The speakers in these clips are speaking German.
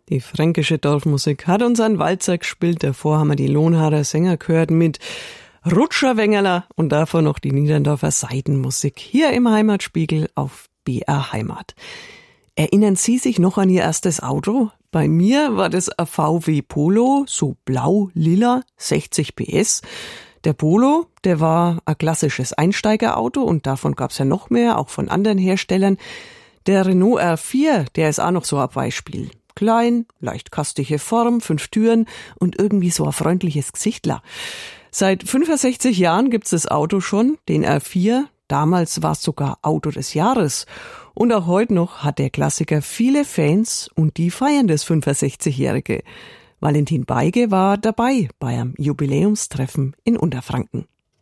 Die fränkische Dorfmusik hat uns einen Walzer gespielt. Davor haben wir die Lohnharder Sänger gehört mit Rutscherwengerler und davor noch die Niederndorfer Seidenmusik hier im Heimatspiegel auf BR Heimat. Erinnern Sie sich noch an Ihr erstes Auto? Bei mir war das ein VW Polo, so blau-lila, 60 PS. Der Polo, der war ein klassisches Einsteigerauto und davon gab's ja noch mehr, auch von anderen Herstellern. Der Renault R4, der ist auch noch so ein Beispiel. Klein, leicht kastige Form, 5 Türen und irgendwie so ein freundliches Gesichtler. Seit 65 Jahren gibt's das Auto schon, den R4. Damals war es sogar Auto des Jahres. Und auch heute noch hat der Klassiker viele Fans und die feiern das 65-Jährige. Valentin Beige war dabei bei einem Jubiläumstreffen in Unterfranken.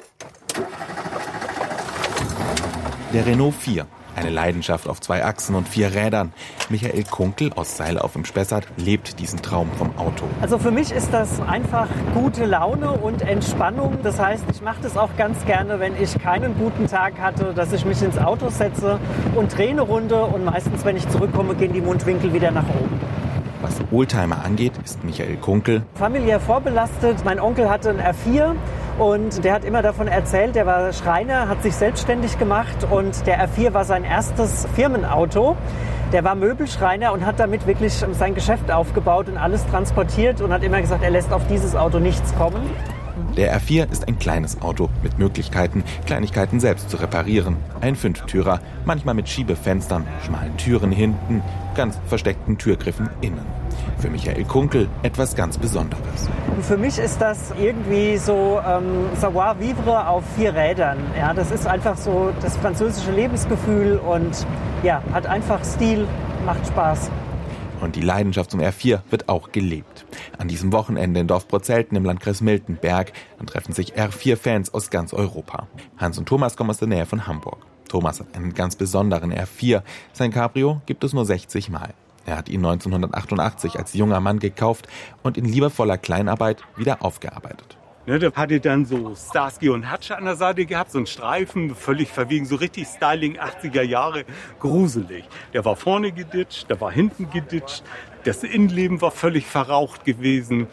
Der Renault 4. Eine Leidenschaft auf 2 Achsen und 4 Rädern. Michael Kunkel aus Seilauf im Spessart lebt diesen Traum vom Auto. Also für mich ist das einfach gute Laune und Entspannung. Das heißt, ich mache das auch ganz gerne, wenn ich keinen guten Tag hatte, dass ich mich ins Auto setze und drehe eine Runde. Und meistens, wenn ich zurückkomme, gehen die Mundwinkel wieder nach oben. Was Oldtimer angeht, ist Michael Kunkel familiär vorbelastet. Mein Onkel hatte einen R4 und der hat immer davon erzählt, der war Schreiner, hat sich selbstständig gemacht und der R4 war sein erstes Firmenauto. Der war Möbelschreiner und hat damit wirklich sein Geschäft aufgebaut und alles transportiert und hat immer gesagt, er lässt auf dieses Auto nichts kommen. Der R4 ist ein kleines Auto mit Möglichkeiten, Kleinigkeiten selbst zu reparieren. Ein 5-Türer, manchmal mit Schiebefenstern, schmalen Türen hinten, ganz versteckten Türgriffen innen. Für Michael Kunkel etwas ganz Besonderes. Für mich ist das irgendwie so Savoir-vivre auf 4 Rädern. Ja, das ist einfach so das französische Lebensgefühl und ja, hat einfach Stil, macht Spaß. Und die Leidenschaft zum R4 wird auch gelebt. An diesem Wochenende in Dorfbrozelten im Landkreis Miltenberg dann treffen sich R4-Fans aus ganz Europa. Hans und Thomas kommen aus der Nähe von Hamburg. Thomas hat einen ganz besonderen R4. Sein Cabrio gibt es nur 60 Mal. Er hat ihn 1988 als junger Mann gekauft und in liebevoller Kleinarbeit wieder aufgearbeitet. Der hatte dann so Starsky und Hutch an der Seite gehabt, so einen Streifen, völlig verwegen, so richtig Styling 80er Jahre, gruselig. Der war vorne geditscht, der war hinten geditscht, das Innenleben war völlig verraucht gewesen.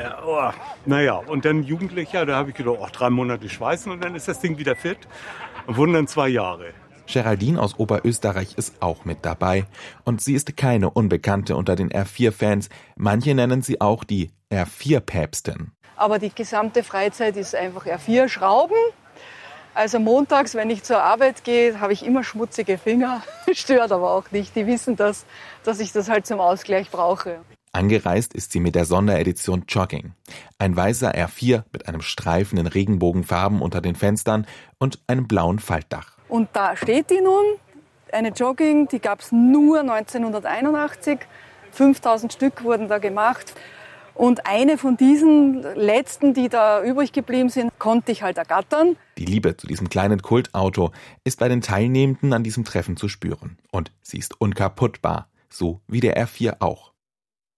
Und dann Jugendlicher, da habe ich gedacht, 3 Monate schweißen und dann ist das Ding wieder fit. Und wurden dann 2 Jahre. Geraldine aus Oberösterreich ist auch mit dabei. Und sie ist keine Unbekannte unter den R4-Fans. Manche nennen sie auch die R4-Päpstin. Aber die gesamte Freizeit ist einfach R4 Schrauben. Also montags, wenn ich zur Arbeit gehe, habe ich immer schmutzige Finger. Stört aber auch nicht. Die wissen, dass ich das halt zum Ausgleich brauche. Angereist ist sie mit der Sonderedition Jogging. Ein weißer R4 mit einem Streifen in Regenbogenfarben unter den Fenstern und einem blauen Faltdach. Und da steht die nun, eine Jogging, die gab es nur 1981. 5000 Stück wurden da gemacht. Und eine von diesen letzten, die da übrig geblieben sind, konnte ich halt ergattern. Die Liebe zu diesem kleinen Kultauto ist bei den Teilnehmenden an diesem Treffen zu spüren. Und sie ist unkaputtbar, so wie der R4 auch.